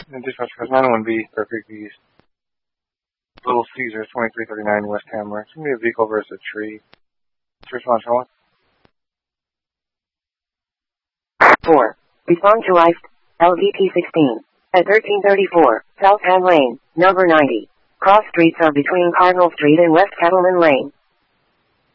And dispatch for 901B, Fair Creek East. Little Caesars, 2339 West Hamler. It's going to be a vehicle versus a tree. What's your response, Sean? 4. Respond to life. LVP 16. At 1334, South Ham Lane, number 90. Cross streets are between Cardinal Street and West Cattleman Lane.